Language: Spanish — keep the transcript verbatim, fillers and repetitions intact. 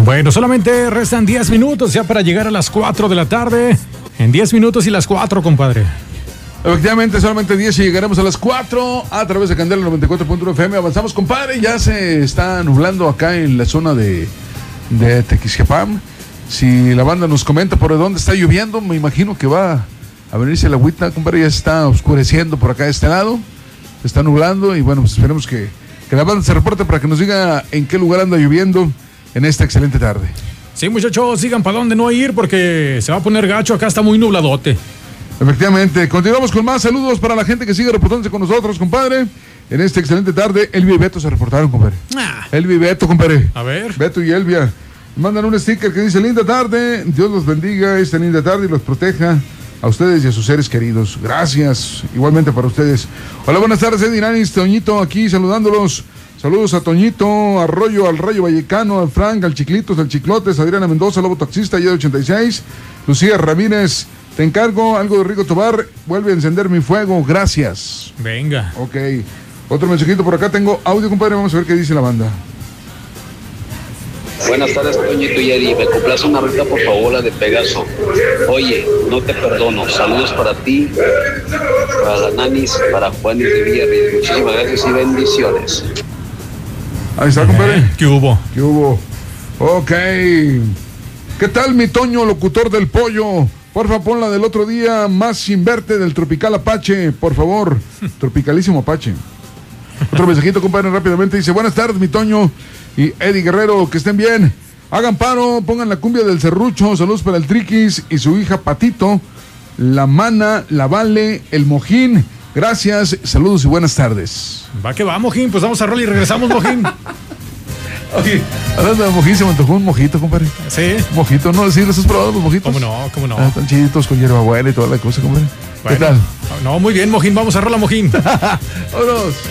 Bueno, solamente restan diez minutos ya para llegar a las cuatro de la tarde. En diez minutos y las cuatro, compadre. Efectivamente, solamente diez y llegaremos a las cuatro a través de Candela noventa y cuatro punto uno F M. Avanzamos, compadre. Ya se está nublando acá en la zona de, de Tequisquiapan. Si la banda nos comenta por dónde está lloviendo, me imagino que va a venirse la agüita, compadre. Ya se está oscureciendo por acá de este lado. Se está nublando y bueno, pues esperemos que, que la banda se reporte para que nos diga en qué lugar anda lloviendo en esta excelente tarde. Sí, muchachos, sigan para dónde no ir porque se va a poner gacho. Acá está muy nubladote. Efectivamente, continuamos con más saludos para la gente que sigue reportándose con nosotros, compadre. En esta excelente tarde, Elvia y Beto se reportaron, compadre. Ah. Elvia y Beto, compadre. A ver. Beto y Elvia. Mandan un sticker que dice, linda tarde, Dios los bendiga esta linda tarde y los proteja a ustedes y a sus seres queridos. Gracias, igualmente para ustedes. Hola, buenas tardes, Eddie Nanis, Toñito aquí saludándolos. Saludos a Toñito, Arroyo, al Rayo Vallecano, al Frank, al Chiclitos, al Chiclotes, Adriana Mendoza, Lobo Taxista, Y ochenta y seis, Lucía Ramírez. Te encargo algo de Rico Tobar, vuelve a encender mi fuego, gracias. Venga. Ok, otro mensajito por acá, tengo audio, compadre, vamos a ver qué dice la banda. Buenas tardes, Toñito y Eddie, me complace una rita, por favor, la de Pegaso. Oye, no te perdono, saludos para ti, para la Nanis, para Juan y de Villarreal, muchísimas gracias y bendiciones. Ahí está, compadre. Eh, ¿Qué hubo? ¿Qué hubo? Ok. ¿Qué tal, mi Toño, locutor del pollo? Porfa, pon la del otro día, más sin verte, del Tropical Apache, por favor. Tropicalísimo Apache. Otro mensajito, compadre, rápidamente. Dice, buenas tardes, mi Toño y Eddie Guerrero, que estén bien. Hagan paro, pongan la cumbia del Serrucho. Saludos para el Triquis y su hija Patito, la Mana, la Vale, el Mojín. Gracias, saludos y buenas tardes. Va que va, Mojín, pues vamos a rol y regresamos, Mojín. Oye, hablando de mojín, se me antojó un mojito, compadre. Sí. Mojito, ¿no? ¿Sí los has probado los mojitos? ¿Cómo no? ¿Cómo no? Ah, están chiditos con hierbabuena y toda la cosa, compadre. Bueno, ¿qué tal? No, muy bien, Mojín, vamos a rola, Mojín. Vámonos.